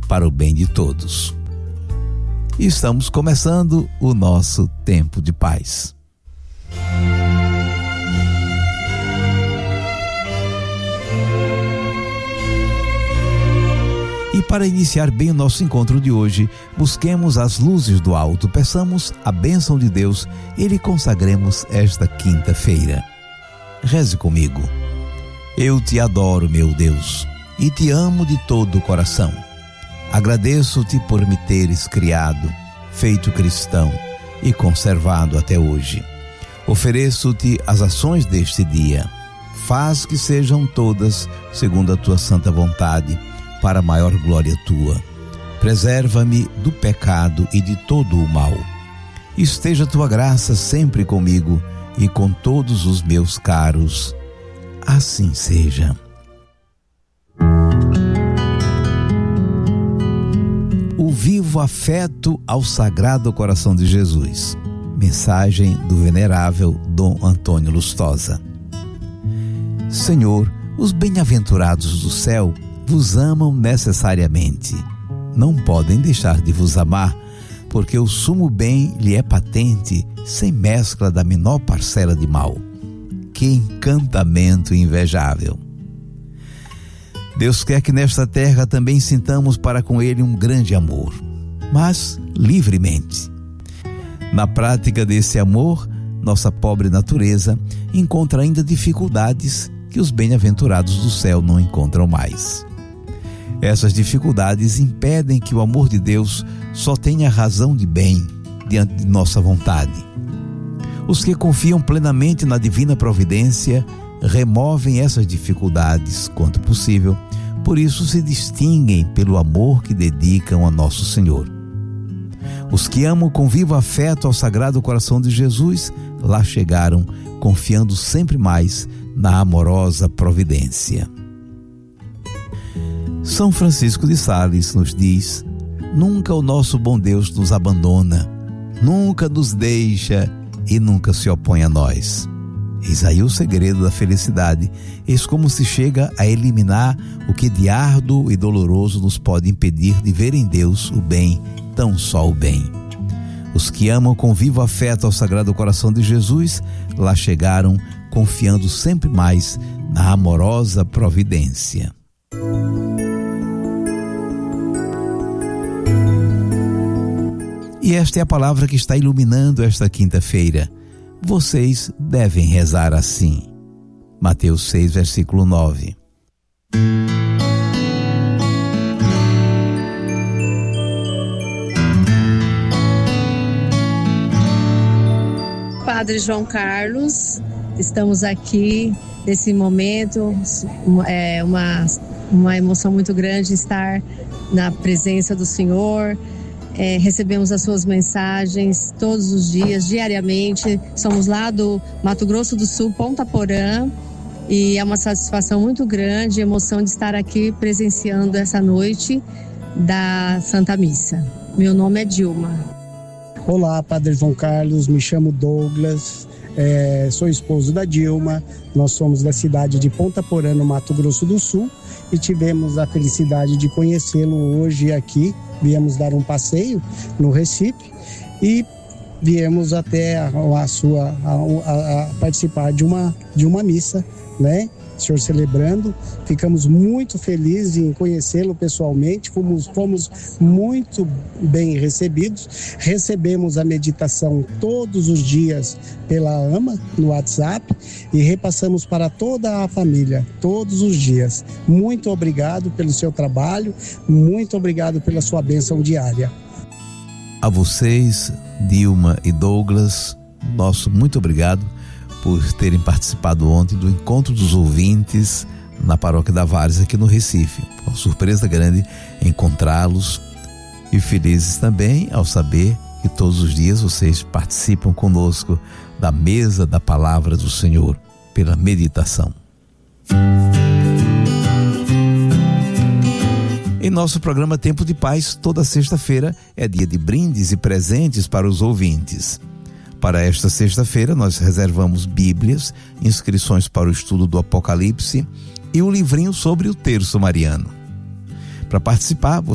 para o bem de todos. E estamos começando o nosso tempo de paz. E para iniciar bem o nosso encontro de hoje, busquemos as luzes do alto, peçamos a bênção de Deus e lhe consagremos esta quinta-feira. Reze comigo. Eu te adoro, meu Deus, e te amo de todo o coração. Agradeço-te por me teres criado, feito cristão e conservado até hoje. Ofereço-te as ações deste dia. Faz que sejam todas segundo a tua santa vontade, para a maior glória tua. Preserva-me do pecado e de todo o mal. Esteja tua graça sempre comigo e com todos os meus caros. Assim seja. O vivo afeto ao Sagrado Coração de Jesus. Mensagem do venerável Dom Antônio Lustosa. Senhor, os bem-aventurados do céu vos amam necessariamente. Não podem deixar de vos amar, porque o sumo bem lhe é patente, sem mescla da menor parcela de mal. Que encantamento invejável! Deus quer que nesta terra também sintamos para com Ele um grande amor, mas livremente. Na prática desse amor, nossa pobre natureza encontra ainda dificuldades que os bem-aventurados do céu não encontram mais. Essas dificuldades impedem que o amor de Deus só tenha razão de bem diante de nossa vontade. Os que confiam plenamente na divina providência removem essas dificuldades quanto possível, por isso se distinguem pelo amor que dedicam a Nosso Senhor. Os que amam com vivo afeto ao Sagrado Coração de Jesus lá chegaram, confiando sempre mais na amorosa providência. São Francisco de Sales nos diz: nunca o nosso bom Deus nos abandona, nunca nos deixa e nunca se opõe a nós. Eis aí o segredo da felicidade, eis como se chega a eliminar o que de árduo e doloroso nos pode impedir de ver em Deus o bem, tão só o bem. Os que amam com vivo afeto ao Sagrado Coração de Jesus, lá chegaram, confiando sempre mais na amorosa providência. E esta é a palavra que está iluminando esta quinta-feira. Vocês devem rezar assim. Mateus 6, versículo 9. Padre João Carlos, estamos aqui nesse momento, é uma emoção muito grande estar na presença do Senhor. Recebemos as suas mensagens todos os dias, diariamente. Somos lá do Mato Grosso do Sul, Ponta Porã, e é uma satisfação muito grande, emoção de estar aqui presenciando essa noite da Santa Missa. Meu nome é Dilma. Olá, Padre João Carlos, me chamo Douglas, sou esposo da Dilma, nós somos da cidade de Ponta Porã, no Mato Grosso do Sul, e tivemos a felicidade de conhecê-lo hoje aqui. Viemos dar um passeio no Recife e viemos até a participar de uma missa, né? O senhor celebrando. Ficamos muito felizes em conhecê-lo pessoalmente, fomos muito bem recebidos. Recebemos a meditação todos os dias pela AMA no WhatsApp e repassamos para toda a família todos os dias. Muito obrigado pelo seu trabalho, muito obrigado pela sua bênção diária. A vocês, Dilma e Douglas, nosso muito obrigado por terem participado ontem do encontro dos ouvintes na Paróquia da Várzea aqui no Recife. Uma surpresa grande encontrá-los e felizes também ao saber que todos os dias vocês participam conosco da mesa da Palavra do Senhor pela meditação. Em nosso programa Tempo de Paz, toda sexta-feira é dia de brindes e presentes para os ouvintes. Para esta sexta-feira, nós reservamos Bíblias, inscrições para o estudo do Apocalipse e o livrinho sobre o Terço Mariano. Para participar,